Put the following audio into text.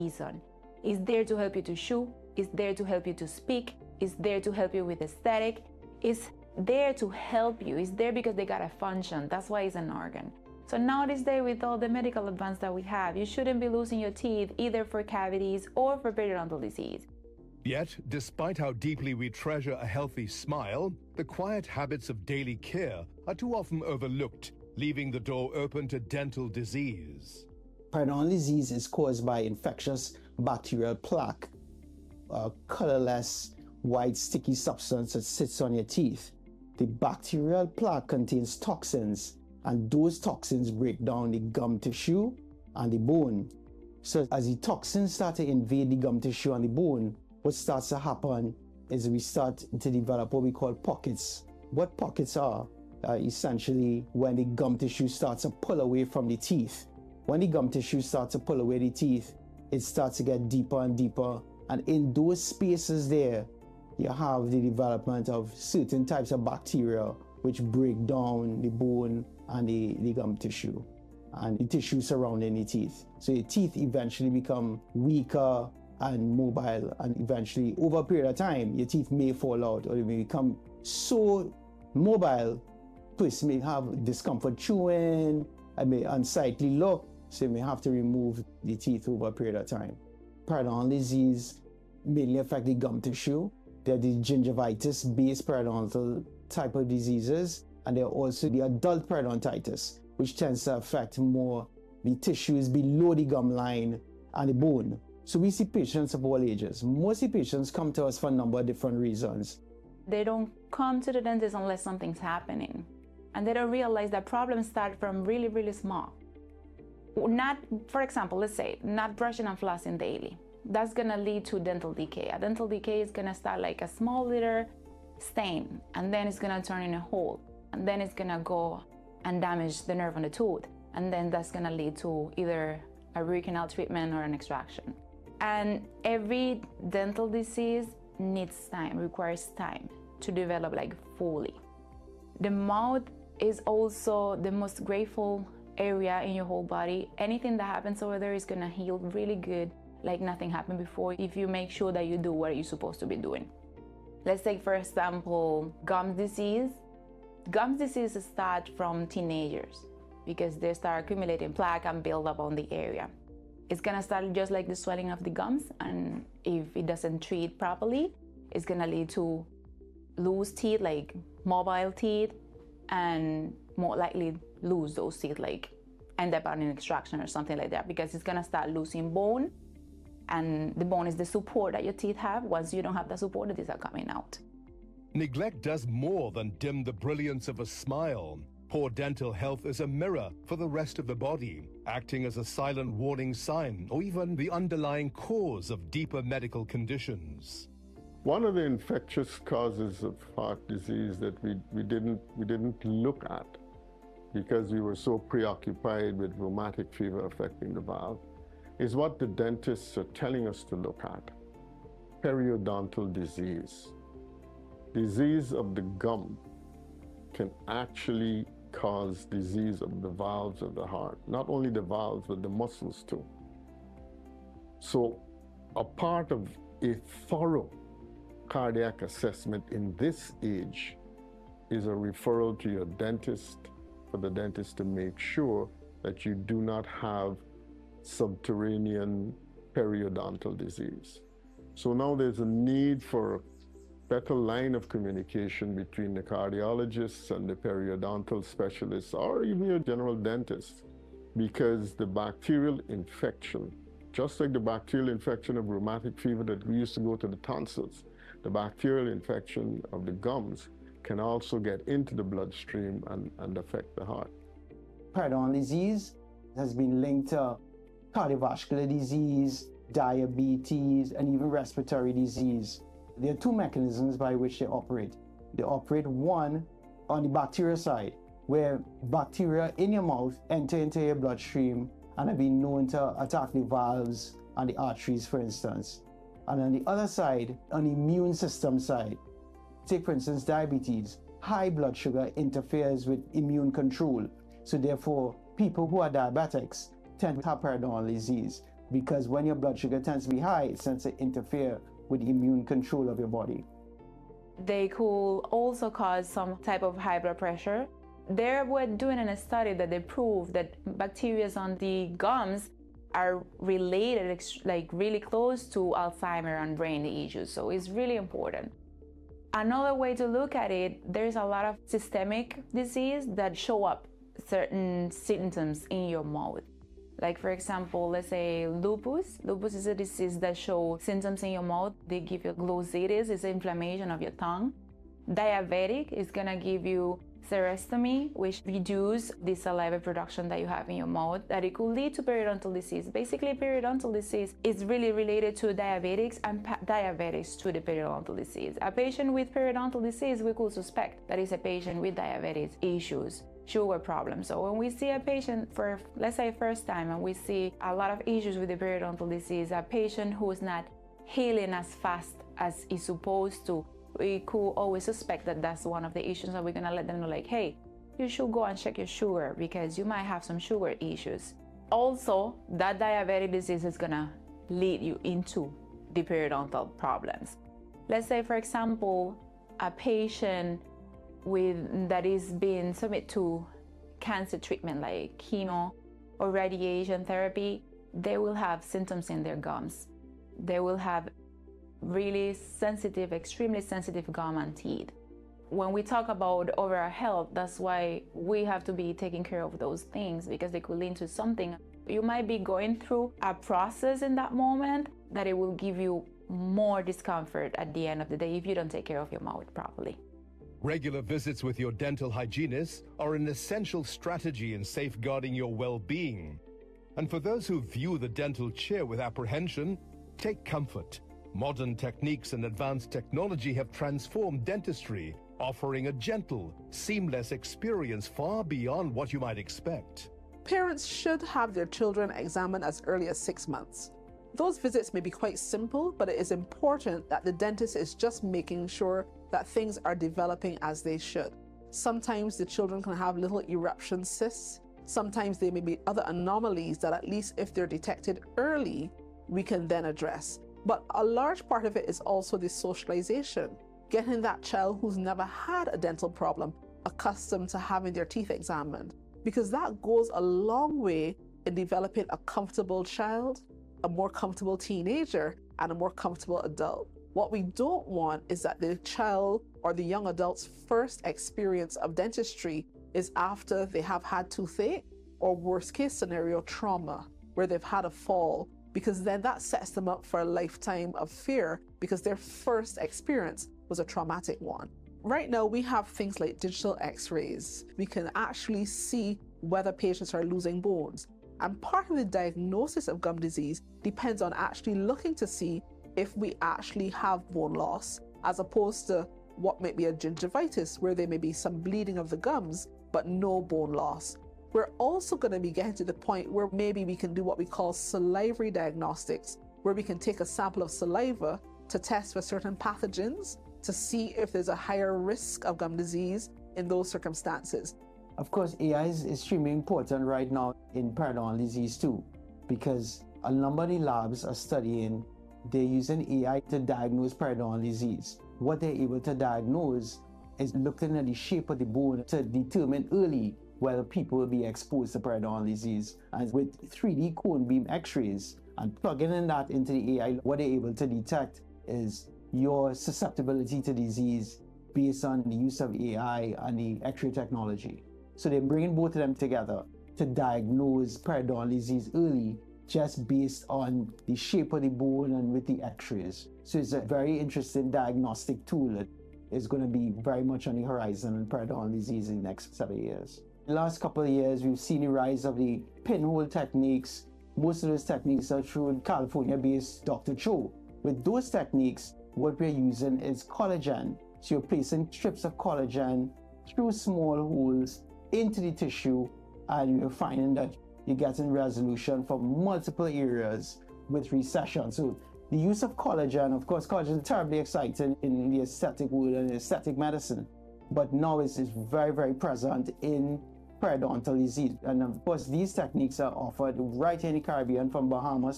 reason. It's there to help you to chew, it's there to help you to speak, it's there to help you with aesthetic, it's there to help you, it's there because they got a function. That's why it's an organ. So now this day, with all the medical advance that we have, you shouldn't be losing your teeth either for cavities or for periodontal disease. Yet, despite how deeply we treasure a healthy smile, the quiet habits of daily care are too often overlooked, leaving the door open to dental disease. Periodontal disease is caused by infectious bacterial plaque, a colorless, white, sticky substance that sits on your teeth. The bacterial plaque contains toxins, and those toxins break down the gum tissue and the bone. So as the toxins start to invade the gum tissue and the bone, what starts to happen is we start to develop what we call pockets. What pockets are essentially when the gum tissue starts to pull away from the teeth. When the gum tissue starts to pull away the teeth, it starts to get deeper and deeper. And in those spaces there, you have the development of certain types of bacteria which break down the bone and the gum tissue and the tissue surrounding the teeth. So your teeth eventually become weaker and mobile, and eventually over a period of time, your teeth may fall out or they may become so mobile, person may have discomfort chewing, and may unsightly look, so you may have to remove the teeth over a period of time. Periodontal disease mainly affect the gum tissue. They're the gingivitis-based periodontal type of diseases, and there are also the adult periodontitis, which tends to affect more the tissues below the gum line and the bone. So we see patients of all ages. Most of the patients come to us for a number of different reasons. They don't come to the dentist unless something's happening. And they don't realize that problems start from really, really small. Not, for example, let's say, not brushing and flossing daily. That's gonna lead to dental decay. A dental decay is gonna start like a small little stain, and then it's gonna turn in a hole, and then it's gonna go and damage the nerve on the tooth, and then that's gonna lead to either a root canal treatment or an extraction. And every dental disease needs time, requires time to develop like fully. The mouth is also the most grateful area in your whole body. Anything that happens over there is gonna heal really good, like nothing happened before, if you make sure that you do what you're supposed to be doing. Let's take, for example, gums disease. Gums disease starts from teenagers because they start accumulating plaque and build up on the area. It's gonna start just like the swelling of the gums, and if it doesn't treat properly, it's gonna lead to loose teeth, like mobile teeth, and more likely lose those teeth, like end up on an extraction or something like that, because it's gonna start losing bone, and the bone is the support that your teeth have. Once you don't have the support, the teeth are coming out. Neglect does more than dim the brilliance of a smile. Poor dental health is a mirror for the rest of the body, acting as a silent warning sign or even the underlying cause of deeper medical conditions. One of the infectious causes of heart disease that we didn't look at because we were so preoccupied with rheumatic fever affecting the valve is what the dentists are telling us to look at: periodontal disease. Disease of the gum can actually cause disease of the valves of the heart. Not only the valves, but the muscles too. So a part of a thorough cardiac assessment in this age is a referral to your dentist, for the dentist to make sure that you do not have subterranean periodontal disease. So now there's a need for a better line of communication between the cardiologists and the periodontal specialists, or even your general dentist, because the bacterial infection, just like the bacterial infection of rheumatic fever that we used to go to the tonsils, the bacterial infection of the gums can also get into the bloodstream and affect the heart. Periodontal disease has been linked to cardiovascular disease, diabetes, and even respiratory disease. There are two mechanisms by which they operate. They operate, one, on the bacterial side, where bacteria in your mouth enter into your bloodstream and have been known to attack the valves and the arteries, for instance. And on the other side, on the immune system side, take for instance diabetes. High blood sugar interferes with immune control. So therefore, people who are diabetics tend to have periodontal disease. because when your blood sugar tends to be high, it tends to interfere with the immune control of your body. They could also cause some type of high blood pressure. They were doing a study that they proved that bacteria on the gums are related, like really close to Alzheimer's and brain issues. So it's really important. Another way to look at it, there's a lot of systemic disease that show up certain symptoms in your mouth. Like for example, let's say lupus. Lupus is a disease that shows symptoms in your mouth. They give you glossitis, it's inflammation of your tongue. Diabetic is gonna give you cerestomy, which reduces the saliva production that you have in your mouth, that it could lead to periodontal disease. Basically, periodontal disease is really related to diabetics and diabetics to the periodontal disease. A patient with periodontal disease, we could suspect that is a patient with diabetes issues, sugar problems. So when we see a patient for, let's say, first time, and we see a lot of issues with the periodontal disease, a patient who is not healing as fast as is supposed to, we could always suspect that that's one of the issues, and we're gonna let them know, like, hey, you should go and check your sugar because you might have some sugar issues. Also, that diabetic disease is gonna lead you into the periodontal problems. Let's say, for example, a patient that is being submitted to cancer treatment like chemo or radiation therapy, they will have symptoms in their gums. They will have really sensitive, extremely sensitive gum and teeth. When we talk about overall health, that's why we have to be taking care of those things, because they could lead to something. You might be going through a process in that moment that it will give you more discomfort at the end of the day if you don't take care of your mouth properly. Regular visits with your dental hygienist are an essential strategy in safeguarding your well-being. And for those who view the dental chair with apprehension, take comfort. Modern techniques and advanced technology have transformed dentistry, offering a gentle, seamless experience far beyond what you might expect. Parents should have their children examined as early as 6 months. Those visits may be quite simple, but it is important that the dentist is just making sure that things are developing as they should. Sometimes the children can have little eruption cysts. Sometimes there may be other anomalies that, at least if they're detected early, we can then address. But a large part of it is also the socialization, getting that child who's never had a dental problem accustomed to having their teeth examined, because that goes a long way in developing a comfortable child, a more comfortable teenager, and a more comfortable adult. What we don't want is that the child or the young adult's first experience of dentistry is after they have had toothache, or worst case scenario, trauma, where they've had a fall, because then that sets them up for a lifetime of fear because their first experience was a traumatic one. Right now, we have things like digital x-rays. We can actually see whether patients are losing bones. And part of the diagnosis of gum disease depends on actually looking to see if we actually have bone loss, as opposed to what may be a gingivitis, where there may be some bleeding of the gums, but no bone loss. We're also going to be getting to the point where maybe we can do what we call salivary diagnostics, where we can take a sample of saliva to test for certain pathogens to see if there's a higher risk of gum disease in those circumstances. Of course, AI is extremely important right now in periodontal disease too, because a number of the labs are studying, they're using AI to diagnose periodontal disease. What they're able to diagnose is looking at the shape of the bone to determine early whether people will be exposed to periodontal disease. And with 3D cone beam x-rays and plugging in that into the AI, what they're able to detect is your susceptibility to disease based on the use of AI and the x-ray technology. So they're bringing both of them together to diagnose periodontal disease early, just based on the shape of the bone and with the x-rays. So it's a very interesting diagnostic tool that is going to be very much on the horizon in periodontal disease in the next 7 years. In the last couple of years, we've seen the rise of the pinhole techniques. Most of those techniques are through California-based Dr. Cho. With those techniques, what we're using is collagen. So you're placing strips of collagen through small holes into the tissue, and you're finding that you're getting resolution from multiple areas with recession. So the use of collagen, of course, collagen is terribly exciting in the aesthetic world and aesthetic medicine, but now it's very, very present in periodontal disease. And of course, these techniques are offered right in the Caribbean, from Bahamas